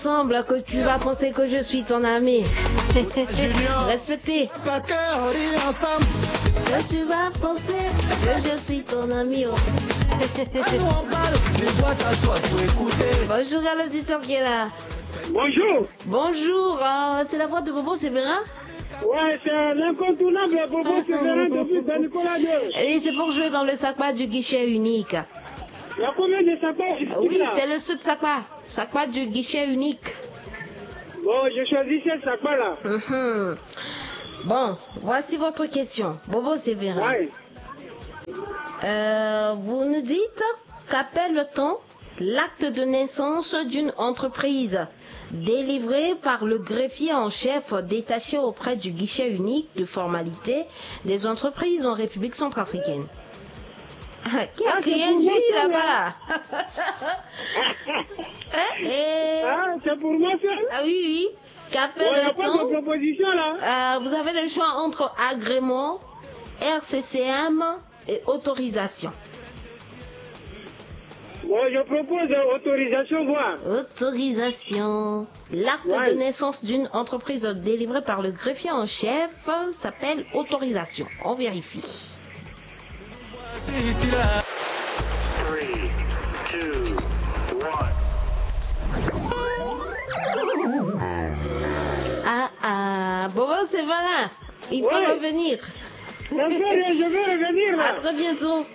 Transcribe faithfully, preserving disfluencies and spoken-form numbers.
Semble que tu vas penser que je suis ton ami. Respecté. Parce qu'on est ensemble. Que tu vas penser que je suis ton ami. Oh. Nous on parle, tu dois t'asseoir pour écouter. Bonjour à l'auditeur qui est là. Bonjour. Bonjour, euh, c'est la voix de Bobo Sévérin. Ouais, c'est l'incontournable Bobo Sévérin depuis Saint-Nicolas deux. Et c'est pour jouer dans le Sakpa du guichet unique. Il y a combien de sapins ici? Oui, c'est le sud Sakpa. Sakpa du guichet unique. Bon, je choisis ce sapin là. Mhm. Bon, voici votre question. Bobo Sévérin. Ouais. Euh, vous nous dites qu'appelle-t-on l'acte de naissance d'une entreprise délivré par le greffier en chef détaché auprès du guichet unique de formalité des entreprises en République centrafricaine? Qui a Ah, crié c'est pour J moi, ça, là-bas? Hein? Et- Ah, c'est pour moi ça? Ah oui, oui. Bon, il n'y a pas de Qu'appelle-t-on? proposition là. Euh, vous avez le choix entre agrément, R C C M et autorisation. Bon, je propose euh, autorisation voir. Autorisation. L'acte Ouais. de naissance d'une entreprise délivré par le greffier en chef s'appelle autorisation. On vérifie. C'est ici là. Three, two, one. Ah ah, Bobo c'est voilà. Il faut Ouais. revenir. D'accord, je vais revenir À là. très bientôt.